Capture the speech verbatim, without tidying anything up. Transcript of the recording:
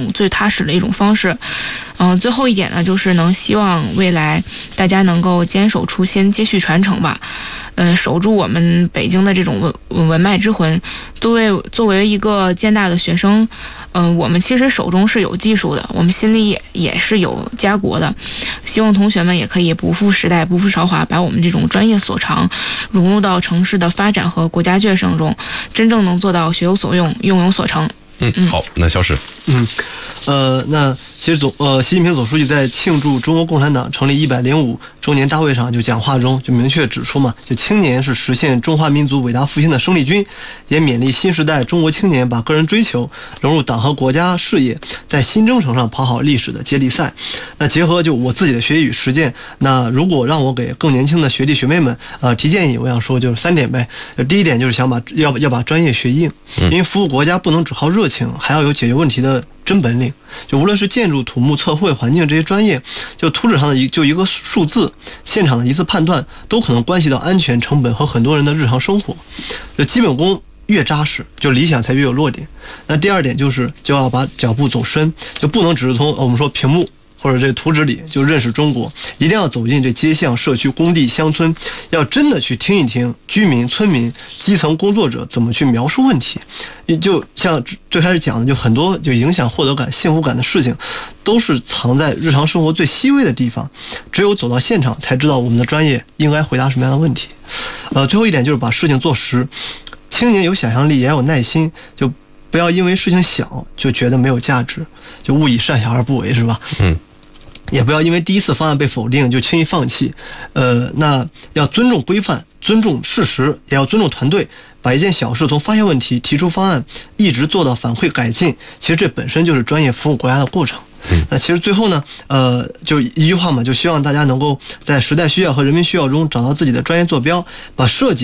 种最踏实的一种方式。嗯、呃，最后一点呢，就是能希望未来大家能够坚守初心，接续传承吧。嗯、呃，守住我们北京的这种文文脉之魂。作为作为一个建大的学生，嗯、呃，我们其实手中是有技术的，我们心里也也是有家国的。希望同学们也可以不负时代，不负韶华，把我们这种专业所长融入到城市的发展和国家建设中，真正能做到学有所用，用有所成。 嗯，好，那肖史， 嗯，呃，那其实总呃，习近平总书记在庆祝中国共产党成立一百零五周年大会上就讲话中就明确指出嘛，就青年是实现中华民族伟大复兴的生力军，也勉励新时代中国青年把个人追求融入党和国家事业，在新征程上跑好历史的接力赛。那结合就我自己的学习与实践，那如果让我给更年轻的学弟学妹们呃提建议，我想说就是三点呗。第一点就是想把要要把专业学硬，因为服务国家不能只靠热情，还要有解决问题的真本领。就无论是建筑、土木、测绘、环境这些专业，就图纸上的一就一个数字，现场的一次判断，都可能关系到安全、成本和很多人的日常生活。就基本功越扎实，就理想才越有落点。那第二点就是就要把脚步走深，就不能只是从我们说屏幕或者这图纸里就认识中国，一定要走进这街巷、社区、工地、乡村，要真的去听一听居民、村民、基层工作者怎么去描述问题。就像最开始讲的，就很多就影响获得感、幸福感的事情，都是藏在日常生活最细微的地方。只有走到现场，才知道我们的专业应该回答什么样的问题。呃，最后一点就是把事情做实。青年有想象力，也要有耐心，就不要因为事情小就觉得没有价值，就勿以善小而不为，是吧？ 嗯。 也不要因为第一次方案被否定就轻易放弃，呃，那要尊重规范，尊重事实，也要尊重团队，把一件小事从发现问题、提出方案，一直做到反馈改进，其实这本身就是专业服务国家的过程。那其实最后呢，呃，就一句话嘛，就希望大家能够在时代需要和人民需要中找到自己的专业坐标，把设计